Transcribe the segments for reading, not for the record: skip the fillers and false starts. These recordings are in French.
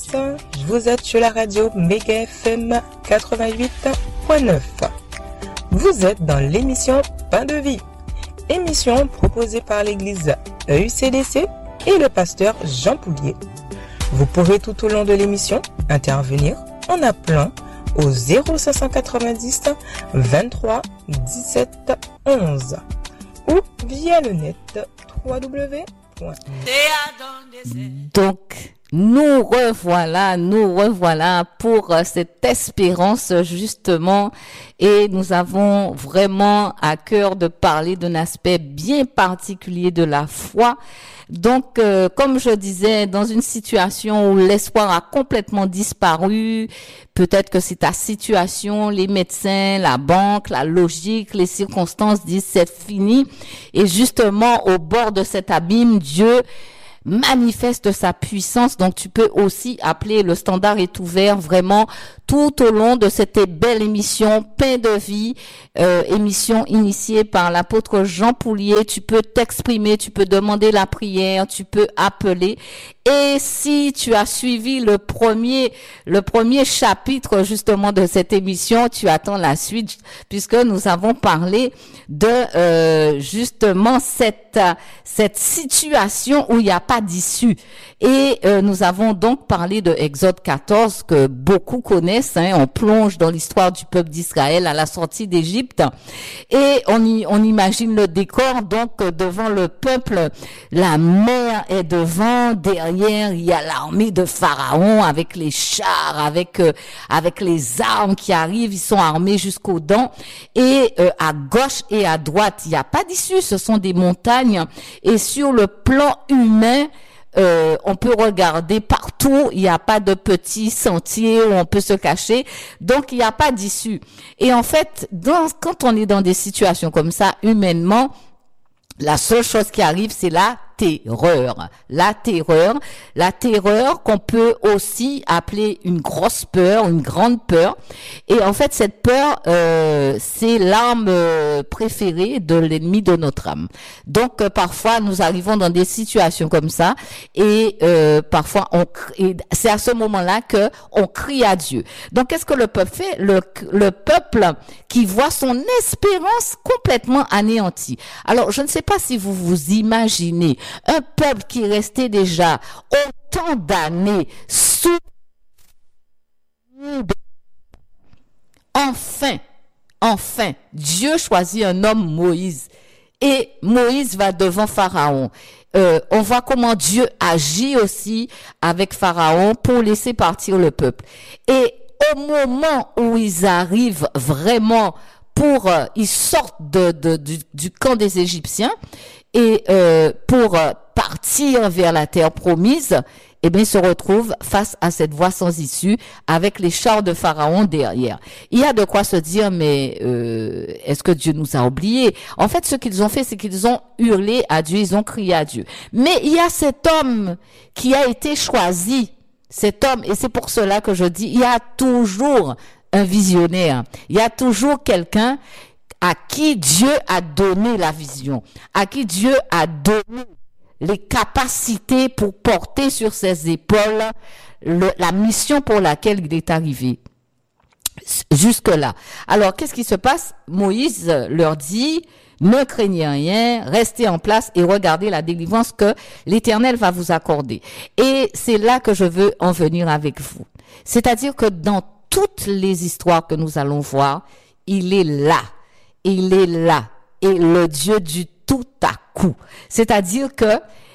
Vous êtes sur la radio Méga FM 88.9. Vous êtes dans l'émission Pain de vie, émission proposée par l'église EUCDC et le pasteur Jean Poulier. Vous pourrez tout au long de l'émission intervenir en appelant au 0590 23 17 11 ou via le net www. Donc, nous revoilà pour cette espérance justement, et nous avons vraiment à cœur de parler d'un aspect bien particulier de la foi. Donc, comme je disais, dans une situation où l'espoir a complètement disparu, peut-être que c'est ta situation, les médecins, la banque, la logique, les circonstances disent c'est fini. Et justement, au bord de cet abîme, Dieu manifeste sa puissance. Donc tu peux aussi appeler, le standard est ouvert vraiment tout au long de cette belle émission Pain de vie, émission initiée par l'apôtre Jean Poulier. Tu peux t'exprimer, tu peux demander la prière, tu peux appeler. Et si tu as suivi le premier chapitre justement de cette émission, tu attends la suite, puisque nous avons parlé de justement cette situation où il n'y a pas d'issue. Et nous avons donc parlé de Exode 14 que beaucoup connaissent. On plonge dans l'histoire du peuple d'Israël à la sortie d'Égypte et on imagine le décor. Donc devant le peuple, la mer est devant, derrière il y a l'armée de Pharaon avec les chars, avec les armes qui arrivent, ils sont armés jusqu'aux dents, et à gauche et à droite il n'y a pas d'issue, ce sont des montagnes, et sur le plan humain, on peut regarder partout, il n'y a pas de petits sentiers où on peut se cacher, donc il n'y a pas d'issue. Et en fait, quand on est dans des situations comme ça, humainement, la seule chose qui arrive, c'est la terreur qu'on peut aussi appeler une grosse peur, une grande peur. Et en fait, cette peur, c'est l'arme préférée de l'ennemi de notre âme. Donc, parfois, nous arrivons dans des situations comme ça, et parfois, c'est à ce moment-là que on crie à Dieu. Donc, qu'est-ce que le peuple fait? Le peuple qui voit son espérance complètement anéantie. Alors, je ne sais pas si vous vous imaginez un peuple qui restait déjà autant d'années sous. Enfin, Dieu choisit un homme, Moïse, et Moïse va devant Pharaon. On voit comment Dieu agit aussi avec Pharaon pour laisser partir le peuple. Et au moment où ils arrivent vraiment ils sortent du camp des Égyptiens, et pour partir vers la terre promise, eh bien, ils se retrouvent face à cette voie sans issue avec les chars de Pharaon derrière. Il y a de quoi se dire, mais est-ce que Dieu nous a oubliés? En fait, ce qu'ils ont fait, c'est qu'ils ont hurlé à Dieu, ils ont crié à Dieu. Mais il y a cet homme qui a été choisi, cet homme, et c'est pour cela que je dis, il y a toujours un visionnaire, il y a toujours quelqu'un à qui Dieu a donné la vision, à qui Dieu a donné les capacités pour porter sur ses épaules la mission pour laquelle il est arrivé jusque-là. Alors, qu'est-ce qui se passe? Moïse leur dit, ne craignez rien, restez en place et regardez la délivrance que l'Éternel va vous accorder. Et c'est là que je veux en venir avec vous. C'est-à-dire que dans toutes les histoires que nous allons voir, il est là, et le Dieu du tout à coup. C'est-à-dire que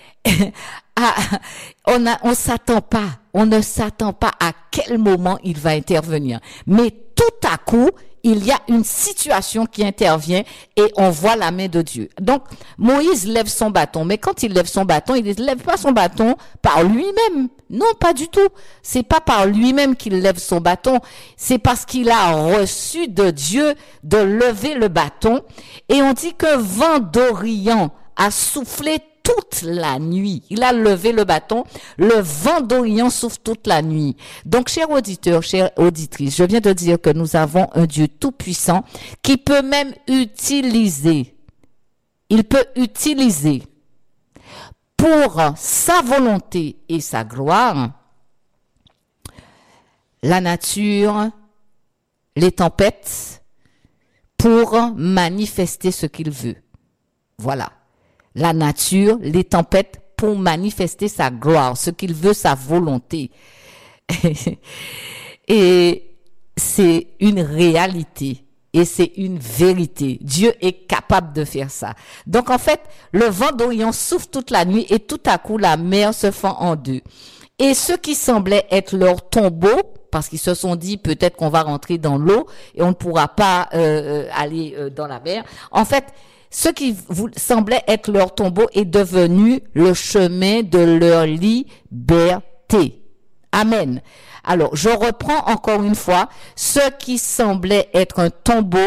on ne s'attend pas à quel moment il va intervenir. Mais tout à coup, il y a une situation qui intervient et on voit la main de Dieu. Donc, Moïse lève son bâton. Mais quand il lève son bâton, il ne lève pas son bâton par lui-même. Non, pas du tout. C'est pas par lui-même qu'il lève son bâton. C'est parce qu'il a reçu de Dieu de lever le bâton. Et on dit qu'un vent d'Orient a soufflé toute la nuit. Il a levé le bâton. Le vent d'Orient souffle toute la nuit. Donc, chers auditeurs, chères auditrices, je viens de dire que nous avons un Dieu tout-puissant qui peut même utiliser. Il peut utiliser pour sa volonté et sa gloire la nature, les tempêtes, pour manifester ce qu'il veut. Voilà. La nature, les tempêtes, pour manifester sa gloire, ce qu'il veut, sa volonté. Et c'est une réalité. Et c'est une vérité. Dieu est capable de faire ça. Donc en fait, le vent d'Orient souffle toute la nuit et tout à coup la mer se fend en deux. Et ce qui semblait être leur tombeau, parce qu'ils se sont dit peut-être qu'on va rentrer dans l'eau et on ne pourra pas aller dans la mer. En fait, ce qui semblait être leur tombeau est devenu le chemin de leur liberté. Amen. Alors, je reprends encore une fois, ce qui semblait être un tombeau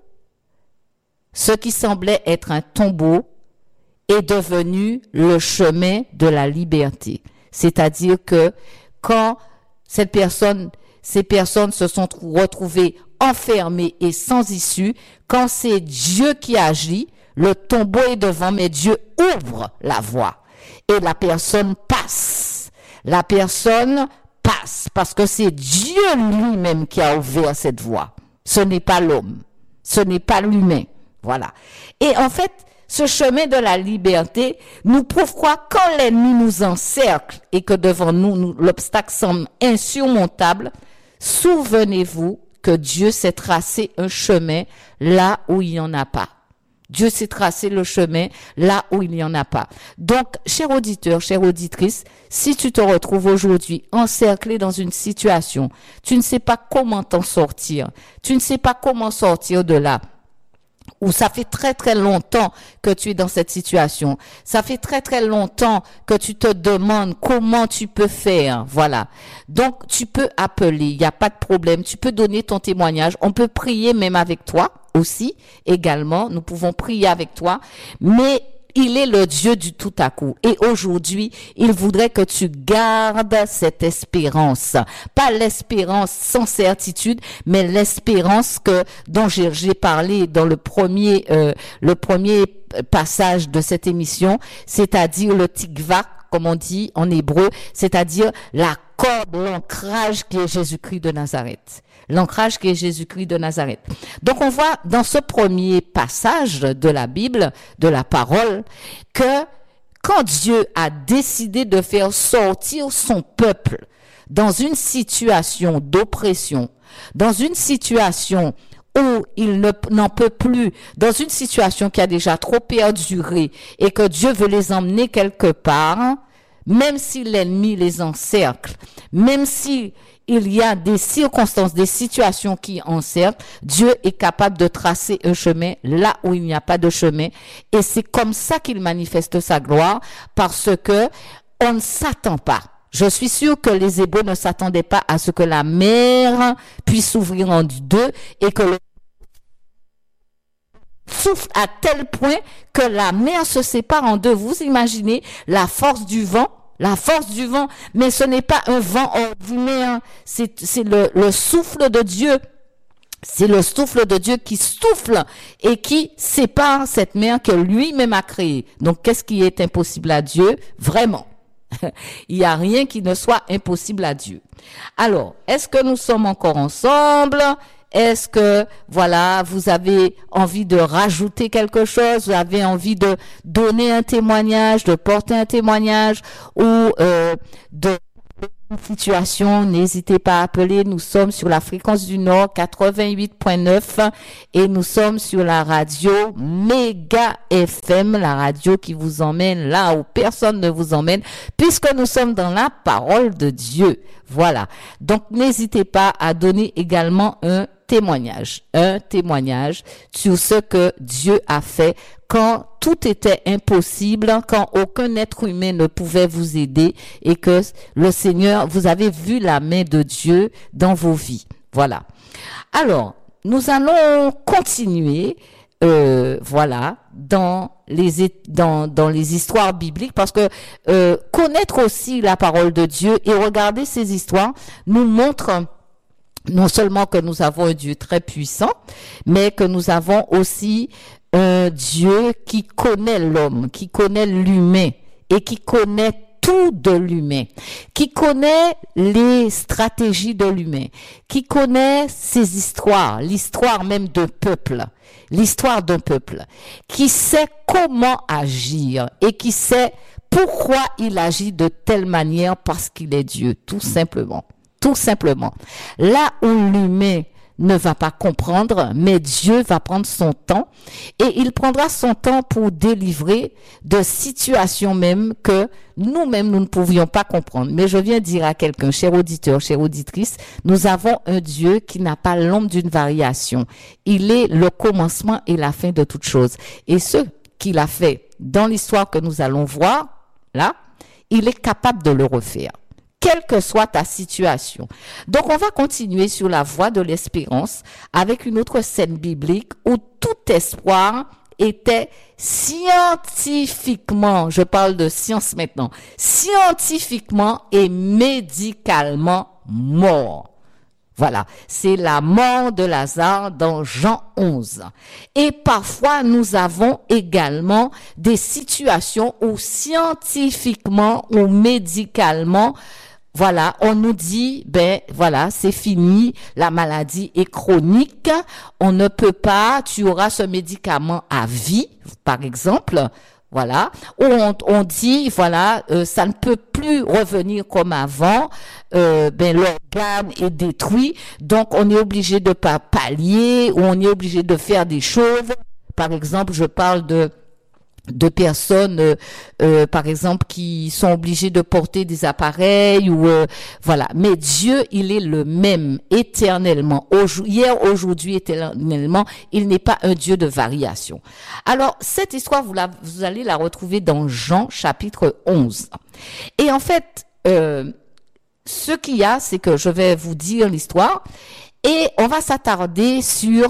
est devenu le chemin de la liberté. C'est-à-dire que quand ces personnes se sont retrouvées enfermées et sans issue, quand c'est Dieu qui agit, le tombeau est devant, mais Dieu ouvre la voie et la personne passe. La personne passe parce que c'est Dieu lui-même qui a ouvert cette voie. Ce n'est pas l'homme, ce n'est pas l'humain. Voilà. Et en fait, ce chemin de la liberté nous prouve quoi? Quand l'ennemi nous encercle et que devant nous l'obstacle semble insurmontable, souvenez-vous que Dieu s'est tracé un chemin là où il n'y en a pas. Dieu s'est tracé le chemin là où il n'y en a pas. Donc, cher auditeur, chère auditrice, si tu te retrouves aujourd'hui encerclé dans une situation, tu ne sais pas comment t'en sortir, tu ne sais pas comment sortir de là, ou ça fait très très longtemps que tu es dans cette situation, ça fait très très longtemps que tu te demandes comment tu peux faire, voilà. Donc, tu peux appeler, il n'y a pas de problème, tu peux donner ton témoignage, on peut prier même avec toi aussi, également, nous pouvons prier avec toi, mais il est le Dieu du tout à coup. Et aujourd'hui, il voudrait que tu gardes cette espérance. Pas l'espérance sans certitude, mais l'espérance dont j'ai parlé dans le premier passage de cette émission, c'est-à-dire le tikva, comme on dit en hébreu, c'est-à-dire la corde, l'ancrage qui est Jésus-Christ de Nazareth. L'ancrage qui est Jésus-Christ de Nazareth. Donc on voit dans ce premier passage de la Bible, de la parole, que quand Dieu a décidé de faire sortir son peuple dans une situation d'oppression, dans une situation où il n'en peut plus, dans une situation qui a déjà trop perduré et que Dieu veut les emmener quelque part, même si l'ennemi les encercle, même si il y a des circonstances, des situations qui encerclent, Dieu est capable de tracer un chemin là où il n'y a pas de chemin. Et c'est comme ça qu'il manifeste sa gloire, parce que on ne s'attend pas. Je suis sûre que les Hébreux ne s'attendaient pas à ce que la mer puisse s'ouvrir en deux et que le souffle à tel point que la mer se sépare en deux. Vous imaginez la force du vent? La force du vent, mais ce n'est pas un vent ordinaire, c'est le souffle de Dieu. C'est le souffle de Dieu qui souffle et qui sépare cette mer que lui-même a créée. Donc, qu'est-ce qui est impossible à Dieu? Vraiment. Il n'y a rien qui ne soit impossible à Dieu. Alors, est-ce que nous sommes encore ensemble? Est-ce que, voilà, vous avez envie de rajouter quelque chose, vous avez envie de donner un témoignage, de porter un témoignage ou de situation, n'hésitez pas à appeler. Nous sommes sur la fréquence du Nord 88.9 et nous sommes sur la radio Méga FM, la radio qui vous emmène là où personne ne vous emmène, puisque nous sommes dans la parole de Dieu. Voilà. Donc, n'hésitez pas à donner également un témoignage sur ce que Dieu a fait quand tout était impossible, quand aucun être humain ne pouvait vous aider et que le Seigneur, vous avez vu la main de Dieu dans vos vies. Voilà. Alors, nous allons continuer, voilà, dans les histoires bibliques, parce que connaître aussi la parole de Dieu et regarder ces histoires nous montre non seulement que nous avons un Dieu très puissant, mais que nous avons aussi un Dieu qui connaît l'homme, qui connaît l'humain et qui connaît tout de l'humain, qui connaît les stratégies de l'humain, qui connaît ses histoires, l'histoire même d'un peuple, qui sait comment agir et qui sait pourquoi il agit de telle manière parce qu'il est Dieu, tout simplement. Là où l'humain ne va pas comprendre, mais Dieu va prendre son temps et il prendra son temps pour délivrer de situations même que nous-mêmes nous ne pouvions pas comprendre. Mais je viens dire à quelqu'un, cher auditeur, chère auditrice, nous avons un Dieu qui n'a pas l'ombre d'une variation. Il est le commencement et la fin de toute chose. Et ce qu'il a fait dans l'histoire que nous allons voir, là, il est capable de le refaire, quelle que soit ta situation. Donc, on va continuer sur la voie de l'espérance avec une autre scène biblique où tout espoir était scientifiquement, je parle de science maintenant, scientifiquement et médicalement mort. Voilà, c'est la mort de Lazare dans Jean 11. Et parfois, nous avons également des situations où scientifiquement ou médicalement, voilà, on nous dit, voilà, c'est fini, la maladie est chronique, on ne peut pas, tu auras ce médicament à vie, par exemple. Voilà, où on dit, voilà, ça ne peut plus revenir comme avant, l'organe est détruit, donc on est obligé de pallier, ou on est obligé de faire des choses. Par exemple, je parle de personnes, par exemple, qui sont obligées de porter des appareils ou voilà. Mais Dieu, il est le même éternellement. Hier, aujourd'hui, éternellement. Il n'est pas un Dieu de variation. Alors, cette histoire, vous allez la retrouver dans Jean, chapitre 11. Et en fait, ce qu'il y a, c'est que je vais vous dire l'histoire et on va s'attarder sur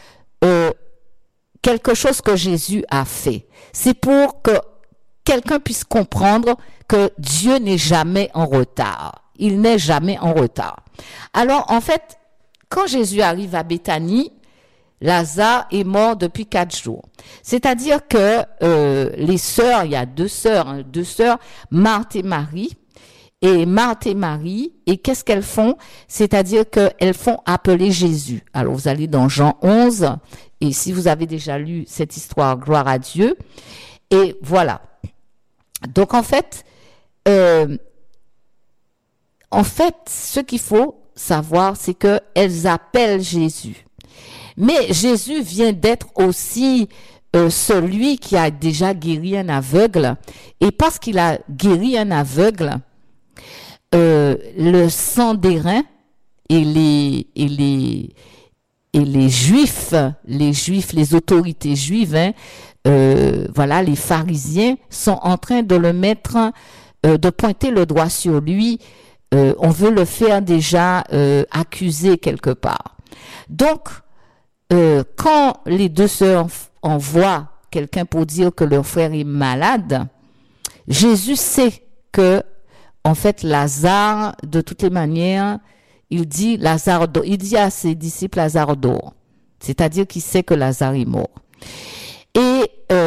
quelque chose que Jésus a fait. C'est pour que quelqu'un puisse comprendre que Dieu n'est jamais en retard. Il n'est jamais en retard. Alors, en fait, quand Jésus arrive à Béthanie, Lazare est mort depuis 4 jours. C'est-à-dire que les sœurs, il y a deux sœurs, Marthe et Marie. Et Marthe et Marie, et qu'est-ce qu'elles font? C'est-à-dire qu'elles font appeler Jésus. Alors, vous allez dans Jean 11, et si vous avez déjà lu cette histoire, gloire à Dieu. Et voilà. Donc, en fait, ce qu'il faut savoir, c'est qu'elles appellent Jésus. Mais Jésus vient d'être aussi celui qui a déjà guéri un aveugle. Et parce qu'il a guéri un aveugle, le sang des reins et les juifs, les autorités juives, voilà, les pharisiens sont en train de le mettre, de pointer le doigt sur lui. On veut le faire déjà accuser quelque part. Donc, quand les deux sœurs envoient quelqu'un pour dire que leur frère est malade, Jésus sait que en fait, Lazare, de toutes les manières, il dit à ses disciples, Lazare dort. C'est-à-dire qu'il sait que Lazare est mort. Et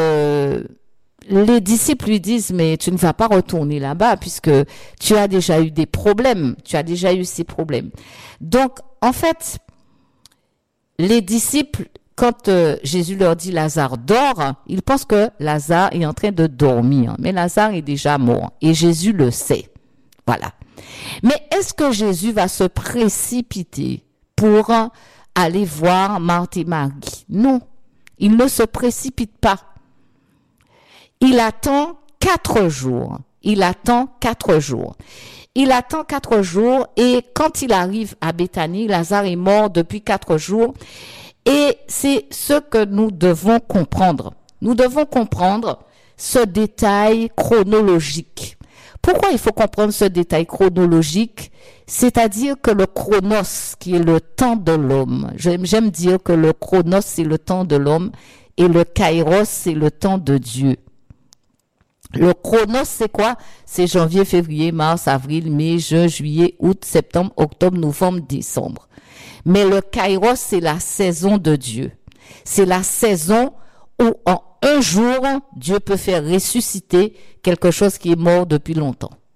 les disciples lui disent, mais tu ne vas pas retourner là-bas puisque tu as déjà eu des problèmes. Tu as déjà eu ces problèmes. Donc, en fait, les disciples, quand Jésus leur dit Lazare dort, ils pensent que Lazare est en train de dormir. Mais Lazare est déjà mort. Et Jésus le sait. Voilà. Mais est-ce que Jésus va se précipiter pour aller voir Marthe et Marie? Non. Il ne se précipite pas. Il attend 4 jours. Il attend 4 jours et quand il arrive à Béthanie, Lazare est mort depuis 4 jours et c'est ce que nous devons comprendre. Nous devons comprendre ce détail chronologique. Pourquoi il faut comprendre ce détail chronologique? C'est-à-dire que le chronos, qui est le temps de l'homme, j'aime dire que le chronos, c'est le temps de l'homme, et le kairos, c'est le temps de Dieu. Le chronos, c'est quoi? C'est janvier, février, mars, avril, mai, juin, juillet, août, septembre, octobre, novembre, décembre. Mais le kairos, c'est la saison de Dieu. C'est la saison où en un jour, Dieu peut faire ressusciter quelque chose qui est mort depuis longtemps.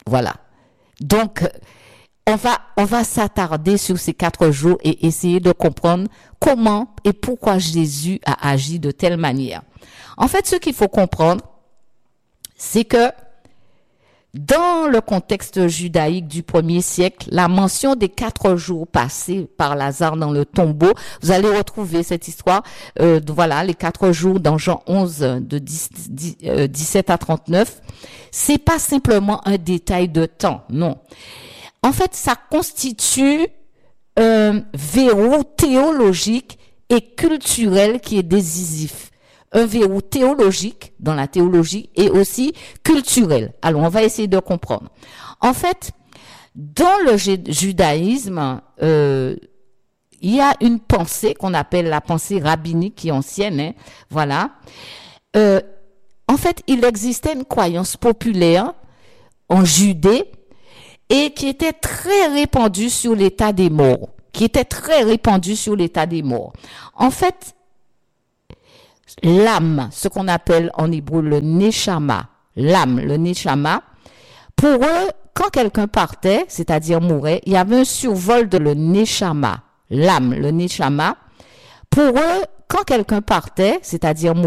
Voilà. Donc, on va s'attarder sur ces 4 jours et essayer de comprendre comment et pourquoi Jésus a agi de telle manière. En fait, ce qu'il faut comprendre, c'est que dans le contexte judaïque du 1er siècle, la mention des 4 jours passés par Lazare dans le tombeau, vous allez retrouver cette histoire, voilà, les 4 jours dans Jean 11 de 17 à 39. C'est pas simplement un détail de temps, non. En fait, ça constitue un verrou théologique et culturel qui est décisif. Un verrou théologique dans la théologie et aussi culturel. Alors, on va essayer de comprendre. En fait, dans le judaïsme, il y a une pensée qu'on appelle la pensée rabbinique qui est ancienne, hein, voilà. En fait, il existait une croyance populaire en Judée et qui était très répandue sur l'état des morts. En fait, l'âme, ce qu'on appelle en hébreu le neshama, pour eux, quand quelqu'un partait, c'est-à-dire mourait, il y avait un survol de le neshama, l'âme, le neshama. Pour eux, quand quelqu'un partait, c'est-à-dire